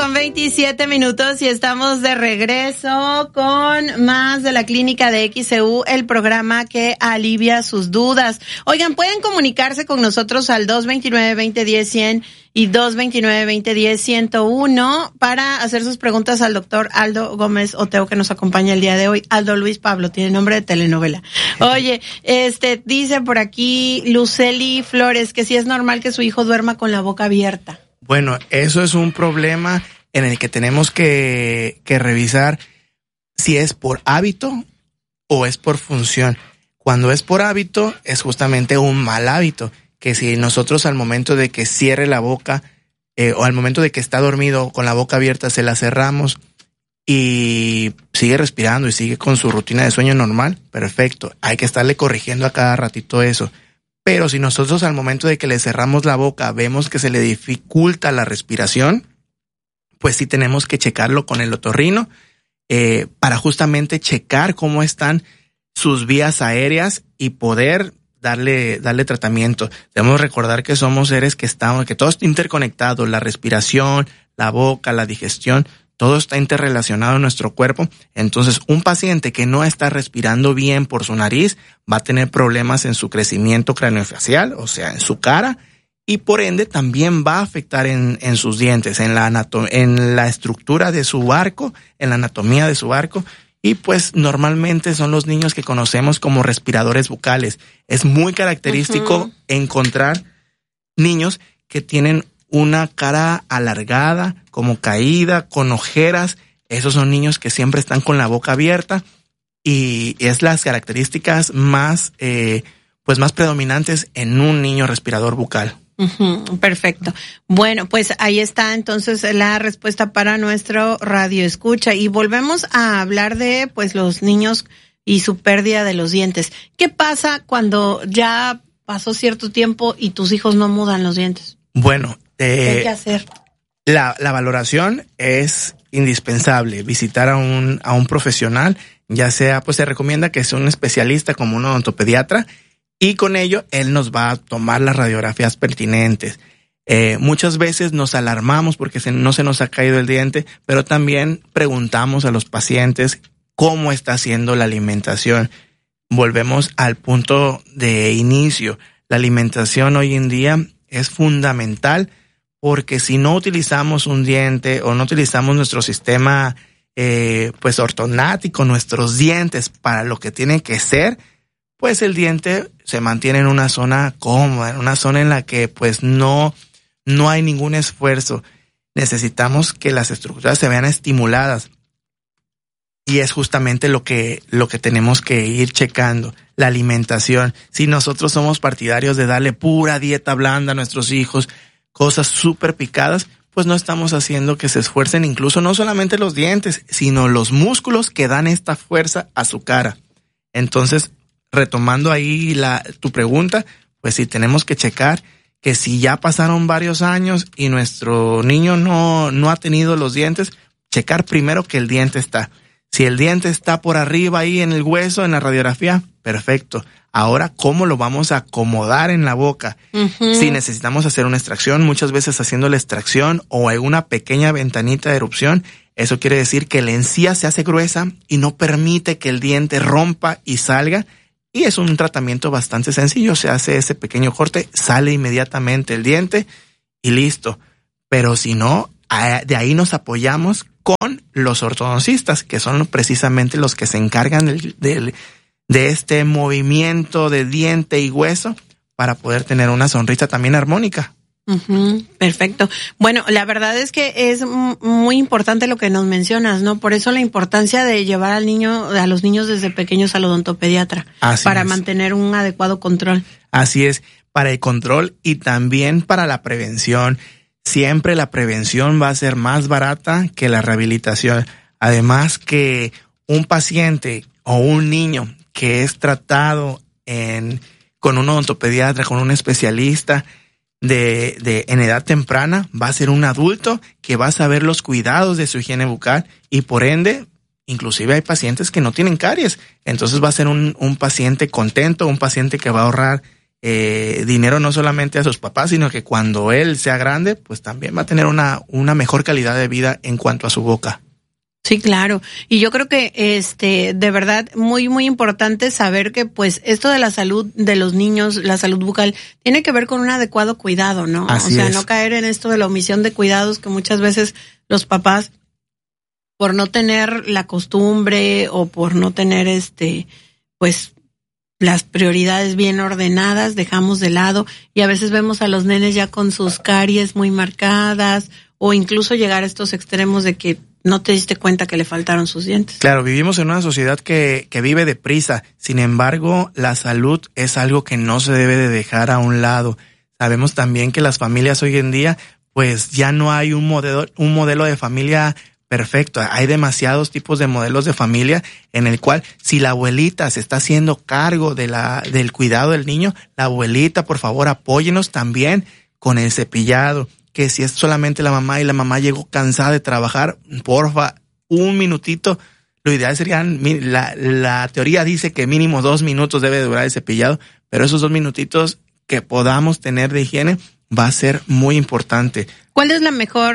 8:27 y estamos de regreso con más de la Clínica de XCU, el programa que alivia sus dudas. Oigan, pueden comunicarse con nosotros al 229-2010-100 y 229-2010-101 para hacer sus preguntas al doctor Aldo Gómez Oteo, que nos acompaña el día de hoy. Aldo Luis Pablo, tiene nombre de telenovela. Oye, dice por aquí Luceli Flores que si es normal que su hijo duerma con la boca abierta. Bueno, eso es un problema en el que tenemos que revisar si es por hábito o es por función. Cuando es por hábito, es justamente un mal hábito, que si nosotros al momento de que cierre la boca o al momento de que está dormido con la boca abierta se la cerramos y sigue respirando y sigue con su rutina de sueño normal, perfecto. Hay que estarle corrigiendo a cada ratito eso. Pero si nosotros al momento de que le cerramos la boca vemos que se le dificulta la respiración, pues sí tenemos que checarlo con el otorrino para justamente checar cómo están sus vías aéreas y poder darle tratamiento. Debemos recordar que somos seres que todo está interconectado, la respiración, la boca, la digestión, todo está interrelacionado en nuestro cuerpo. Entonces, un paciente que no está respirando bien por su nariz va a tener problemas en su crecimiento craneofacial, o sea, en su cara, y por ende también va a afectar en sus dientes, en la estructura de su arco, en la anatomía de su arco. Y pues normalmente son los niños que conocemos como respiradores bucales. Es muy característico encontrar niños que tienen una cara alargada, como caída, con ojeras. Esos son niños que siempre están con la boca abierta y es las características más predominantes en un niño respirador bucal. Perfecto. Bueno, pues ahí está entonces la respuesta para nuestro radio escucha y volvemos a hablar de pues los niños y su pérdida de los dientes. ¿Qué pasa cuando ya pasó cierto tiempo y tus hijos no mudan los dientes? Bueno, ¿qué hay que hacer? La valoración es indispensable. Visitar a un profesional, ya sea, pues se recomienda que sea un especialista como un odontopediatra, y con ello él nos va a tomar las radiografías pertinentes. Muchas veces nos alarmamos porque no se nos ha caído el diente, pero también preguntamos a los pacientes cómo está haciendo la alimentación. Volvemos al punto de inicio. La alimentación hoy en día es fundamental porque si no utilizamos un diente o no utilizamos nuestro sistema ortognático, nuestros dientes para lo que tienen que ser, pues el diente se mantiene en una zona cómoda, en una zona en la que pues no hay ningún esfuerzo. Necesitamos que las estructuras se vean estimuladas y es justamente lo que tenemos que ir checando, la alimentación. Si nosotros somos partidarios de darle pura dieta blanda a nuestros hijos, cosas súper picadas, pues no estamos haciendo que se esfuercen incluso no solamente los dientes, sino los músculos que dan esta fuerza a su cara. Entonces, retomando ahí tu pregunta, pues sí tenemos que checar que si ya pasaron varios años y nuestro niño no ha tenido los dientes, checar primero que el diente está. Si el diente está por arriba ahí en el hueso, en la radiografía, perfecto. Ahora, ¿cómo lo vamos a acomodar en la boca? Si necesitamos hacer una extracción, muchas veces haciendo la extracción o en una pequeña ventanita de erupción, eso quiere decir que la encía se hace gruesa y no permite que el diente rompa y salga. Y es un tratamiento bastante sencillo, se hace ese pequeño corte, sale inmediatamente el diente y listo. Pero si no, de ahí nos apoyamos con los ortodoncistas, que son precisamente los que se encargan de este movimiento de diente y hueso para poder tener una sonrisa también armónica. Perfecto. Bueno, la verdad es que es muy importante lo que nos mencionas, ¿no? Por eso la importancia de llevar a los niños desde pequeños al odontopediatra. Para mantener un adecuado control. Así es, para el control y también para la prevención. Siempre la prevención va a ser más barata que la rehabilitación. Además que un paciente o un niño que es tratado con un odontopediatra, con un especialista, en edad temprana, va a ser un adulto que va a saber los cuidados de su higiene bucal y por ende, inclusive hay pacientes que no tienen caries. Entonces va a ser un paciente contento, un paciente que va a ahorrar dinero no solamente a sus papás, sino que cuando él sea grande, pues también va a tener una mejor calidad de vida en cuanto a su boca. Sí, claro. Y yo creo que de verdad muy muy importante saber que pues esto de la salud de los niños, la salud bucal tiene que ver con un adecuado cuidado, ¿no? Así es. No caer en esto de la omisión de cuidados que muchas veces los papás por no tener la costumbre o por no tener pues las prioridades bien ordenadas dejamos de lado y a veces vemos a los nenes ya con sus caries muy marcadas o incluso llegar a estos extremos de que no te diste cuenta que le faltaron sus dientes. Claro, vivimos en una sociedad que vive deprisa. Sin embargo, la salud es algo que no se debe de dejar a un lado. Sabemos también que las familias hoy en día, pues ya no hay un modelo de familia perfecto. Hay demasiados tipos de modelos de familia en el cual si la abuelita se está haciendo cargo del cuidado del niño, la abuelita, por favor, apóyenos también con el cepillado. Que si es solamente la mamá y la mamá llegó cansada de trabajar, porfa, un minutito. Lo ideal sería, la teoría dice que mínimo 2 minutos debe durar el cepillado, pero esos 2 minutitos que podamos tener de higiene va a ser muy importante. ¿Cuál es la mejor,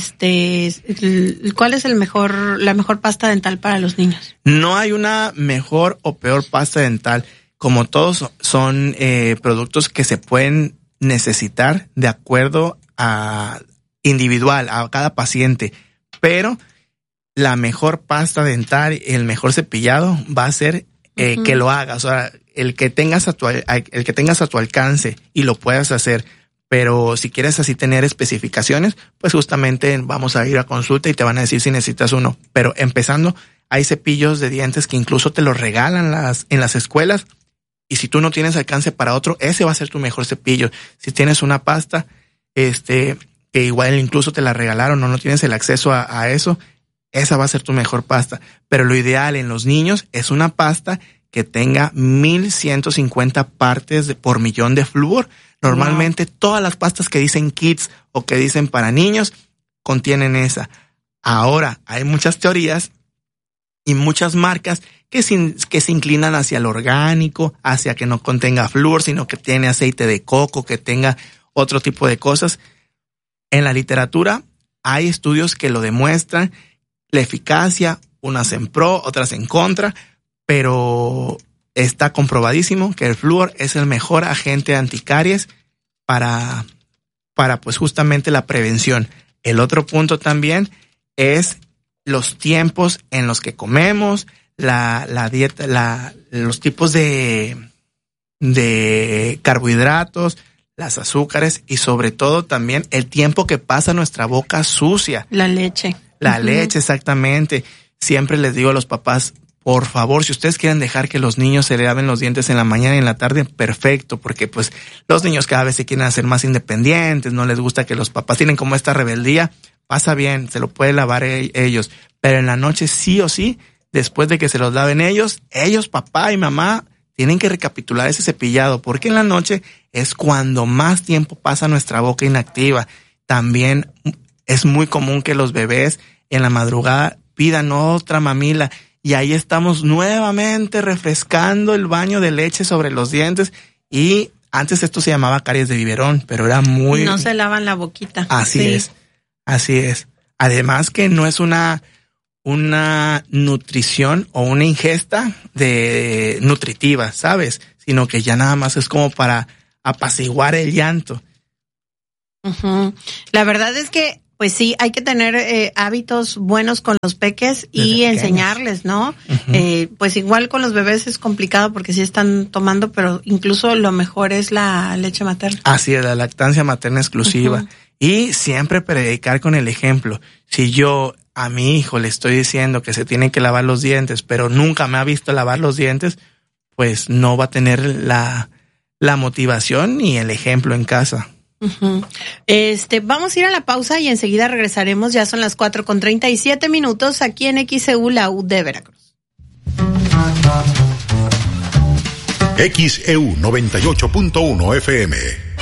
la mejor pasta dental para los niños? No hay una mejor o peor pasta dental. Como todos son productos que se pueden necesitar de acuerdo a individual, a cada paciente, pero la mejor pasta dental, el mejor cepillado va a ser que lo hagas, o sea, el que tengas a tu alcance y lo puedas hacer. Pero si quieres así tener especificaciones, pues justamente vamos a ir a consulta y te van a decir si necesitas uno. Pero empezando, hay cepillos de dientes que incluso te los regalan en las escuelas, y si tú no tienes alcance para otro, ese va a ser tu mejor cepillo. Si tienes una pasta que igual incluso te la regalaron o no tienes el acceso a eso, esa va a ser tu mejor pasta. Pero lo ideal en los niños es una pasta que tenga 1150 partes por millón de flúor. Normalmente todas las pastas que dicen kids o que dicen para niños contienen esa. Ahora, hay muchas teorías y muchas marcas que se inclinan hacia lo orgánico, hacia que no contenga flúor, sino que tiene aceite de coco, que tenga otro tipo de cosas. En la literatura hay estudios que lo demuestran, la eficacia, unas en pro, otras en contra, pero está comprobadísimo que el flúor es el mejor agente anticaries para pues justamente la prevención. El otro punto también es los tiempos en los que comemos, la dieta, los tipos de carbohidratos, las azúcares y sobre todo también el tiempo que pasa nuestra boca sucia. La leche. La leche, exactamente. Siempre les digo a los papás, por favor, si ustedes quieren dejar que los niños se laven los dientes en la mañana y en la tarde, perfecto, porque pues los niños cada vez se quieren hacer más independientes, no les gusta que los papás tienen como esta rebeldía, pasa bien, se lo pueden lavar ellos, pero en la noche sí o sí, después de que se los laven ellos, papá y mamá, tienen que recapitular ese cepillado, porque en la noche es cuando más tiempo pasa nuestra boca inactiva. También es muy común que los bebés en la madrugada pidan otra mamila y ahí estamos nuevamente refrescando el baño de leche sobre los dientes, y antes esto se llamaba caries de biberón, pero era muy... No se lavan la boquita. Así es. Además que no es una nutrición o una ingesta nutritiva, ¿sabes? Sino que ya nada más es como para apaciguar el llanto. Uh-huh. La verdad es que, pues sí, hay que tener hábitos buenos con los peques y enseñarles, ¿no? Uh-huh. Pues igual con los bebés es complicado porque sí están tomando, pero incluso lo mejor es la leche materna. Así es, la lactancia materna exclusiva. Uh-huh. Y siempre predicar con el ejemplo. Si yo a mi hijo le estoy diciendo que se tienen que lavar los dientes, pero nunca me ha visto lavar los dientes, pues no va a tener la motivación ni el ejemplo en casa. Uh-huh. Vamos a ir a la pausa y enseguida regresaremos. Ya son las 4:37 aquí en XEU, la U de Veracruz. XEU 98.1 FM.